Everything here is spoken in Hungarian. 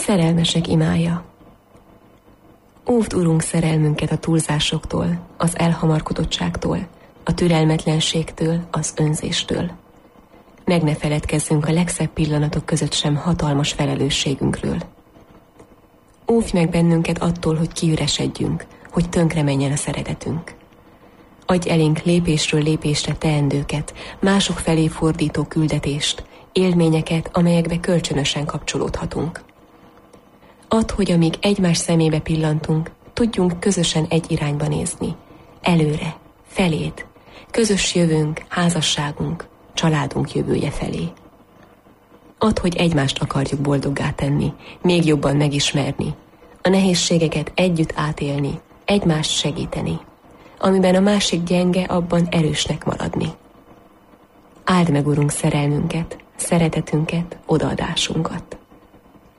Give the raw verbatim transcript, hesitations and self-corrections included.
Szerelmesek imája. Óvd, Urunk, szerelmünket a túlzásoktól, az elhamarkodottságtól, a türelmetlenségtől, az önzéstől. Meg ne feledkezzünk a legszebb pillanatok között sem hatalmas felelősségünkről. Óvj meg bennünket attól, hogy kiüresedjünk, hogy tönkre menjen a szeretetünk. Adj elénk lépésről lépésre teendőket, mások felé fordító küldetést, élményeket, amelyekbe kölcsönösen kapcsolódhatunk. Add, hogy amíg egymás szemébe pillantunk, tudjunk közösen egy irányba nézni. Előre, feléd, közös jövőnk, házasságunk, családunk jövője felé. Add, hogy egymást akarjuk boldoggá tenni, még jobban megismerni, a nehézségeket együtt átélni, egymást segíteni, amiben a másik gyenge, abban erősnek maradni. Áld meg, Urunk, szerelmünket, szeretetünket, odaadásunkat.